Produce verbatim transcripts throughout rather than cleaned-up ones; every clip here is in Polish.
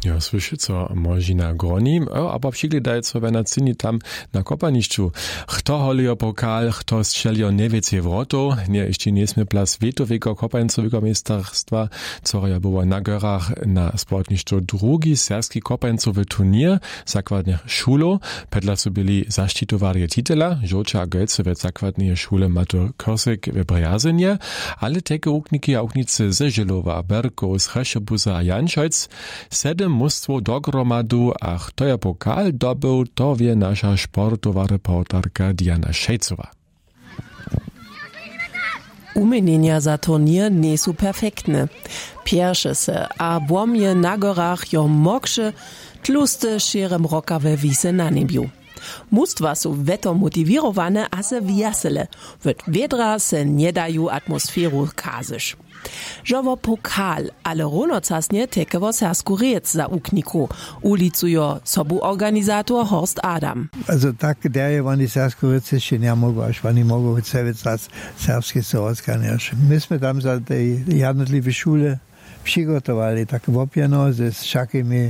Ja, słyszy, co może na groni, aber przygledaj, co na cyni tam na kopaniszczu. Kto holio pokal, kto strzelio nie wiecie wroto, nie jeszcze nie sme plas wietowego kopańcowego miejstarstwa, co ja było na gorach na sportniszczu drugi serski kopańcowy turnier, zakładnych szulo, pedla su byli zaszczytowarie titela, żołcza a gölcowe zakładnie szule Matur Korsyk w Brjazynie, ale teke ukniki a uknicy ze Żylowa, Berko, z Hreszebuza a Janšojc, sedem mustwo dogromadu, a kto je pokal dobył, to wie nasza sportowa reporterka Diana Szejcowa. Umienienia za turnier nie są perfektne. Pierwsze se, a błomje na gorach jo moksze, tłuste šerem rokawe wise na niebiu. Mustwa są weto motiwirowane, a se wjasele. Wot wiedra se nie dają atmosferu kazysz. Żowo pokal, ale runocasnie tekewo sersku riec za ukniku, ulicujo sobu organizator Horst Adam. Also tak derje waren die sersku riec jeszcze nie mogło, aż wani mogło cały czas serskie soroskanierz. Myśmy tam za tej jednotliwe szule przygotowali tak wopjeno ze wszakimi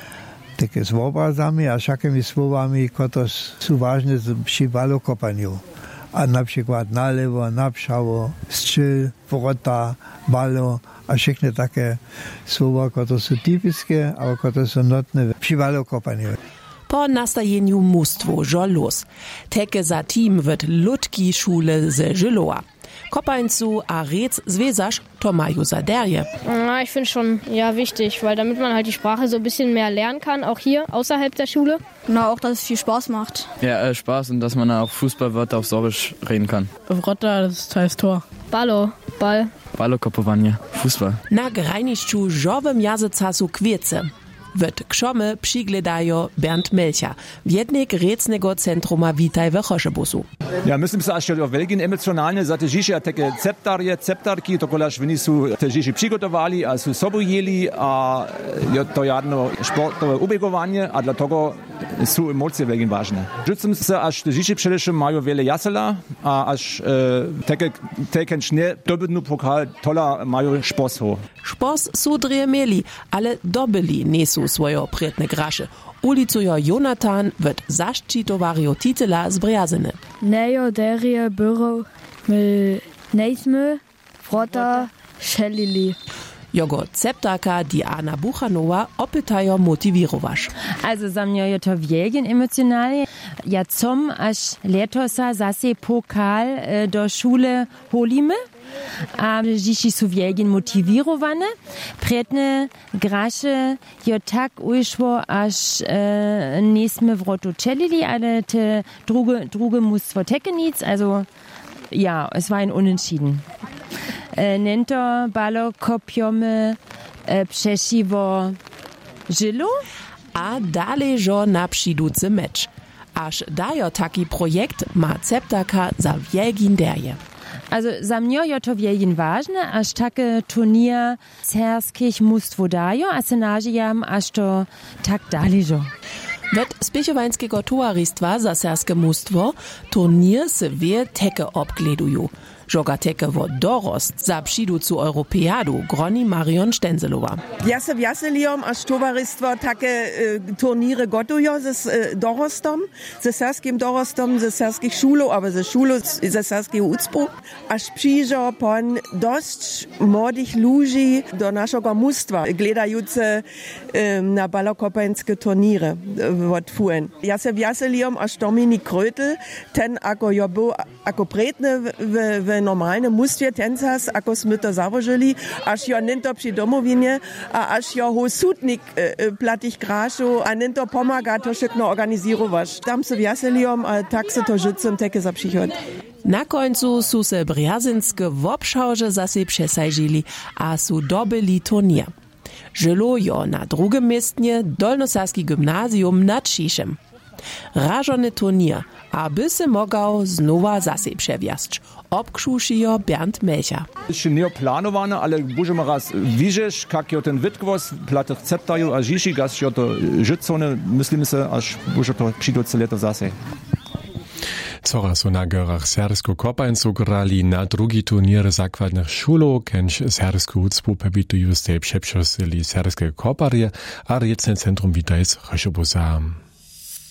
takie z obrazami, a wszakimi słowami, które są ważne przy balokopaniu. A na przykład nalewo, napszało, strzel, wrota, balo, a wszystkie takie słowa, które są typiskie, ale które są notne przy balokopaniu. Po nastajeniu mustwu żolos. Teke za team wird Ludki Schule ze Żylowa. Kopańcu a Rez Zwesarz to mają za derje. Ja, ich finde schon ja wichtig, weil damit man halt die Sprache so ein bisschen mehr lernen kann, auch hier außerhalb der Schule. Genau, auch dass es viel Spaß macht. Ja, äh, Spaß und dass man auch Fußballwörter auf Sorbisch reden kann. Wrota, das heißt Tor. Ballo, Ball. Ballo, Kopowanie, Fußball. Na grajniszczu żowym jazycasu kwiece. Wird krzome przygledajo Bernd Melcher, wiednik Rätsnego Zentruma Witaj w Choszebusu. Ja, myslím sa ešte veľmi emocionálne za tie žiši a také ceptarie, ceptarky, to koľaž oni sú tie žiši přigotovali a sú sobu jeli a je to jedno športové ubegovanie a dla toho sú emócie veľmi vážne. Žucím sa, až tie žiši především majú veľa jasela a až také tekenčne dobydnú pokal tola majú špos ho. Špos sú drije mieli, ale dobili nesu svojo prijetne graše. Ulicujo Jonathan wird zaščitovario titela z Brjazyny. Nejo derje byro my nejsme frota šelili. Jogo ceptaka Diana Buchanowa opytajo motiwirowasz. Also za mnie je to wielgen emocjonalnie. Ja com aż letosa zase pokal e, do szule holimy. A dziś są wielgen motiwirowane. Predne grasze jo tak uszło, aż e, nismy w rotu czelili, ale te druge, druge mustwo tekenic. Also ja, es war ein Unentschieden. E, nento balo kopiome e, przesiwo Żylu. A dalej jo na przyducy mecz. Aż dajo taki projekt ma ceptaka za wielgin derje. Also za mnie je to wielkin ważne, aż takie turnier serskich mustwo dajo, a se nažijam, aż to tak daležo. Wet spěchowańskiego towaristwa za serskie mustwo turnier se wie teke obgleduju. Žoga teke wo dorost za přiducu Europeadu, groni Marion Stenzelowa. Ja se vjaselijom, až tovaristwo takie e, turniere gotujo ze e, dorostom, ze serskim dorostom, ze serskich šulo, aber ze šulo, ze serskich ucpu. Až přižo pon dość młodych ludzi do naszego mustwa, gledajuce e, na balokopańskie turniere od fuen. Ja se vjaselijom, až Dominik Krötel, ten ako jo był, ako predne w, w, w normalne mustwie tensas, ako sme to założyli, aż jo nento przy domowinie, a aż jo ho sudnik e, platich graszu, a nento pomaga to wszystko organizirować. Tam se wjaseliom, a tak se to życem teke zapřichod. Na końcu su se brjazynskie wobszałże zase przesajžili, a su dobili turnier. Żylo jo na drugim miestnie Dolnosaski gymnazjum nad Šišem. Rażony turnier, aby se mogał znowa zase przewiast. Obkrzušijo Bernd Melcher. Jeszcze nie planowane, ale możemy raz widzieć, jak jo ten wytkwas platych ceptaju a žiši, gas jo to życone, myślimy se, aż może to przyjdzie leta zase. Wczoraj są na gorach Serbsko Kopańcu grali na drugi turnier zakładnych szulów, kęć serbsku ucpu pebituju z tej przeprzosili serbskie koparje, a riecne centrum witajc Choszobusa.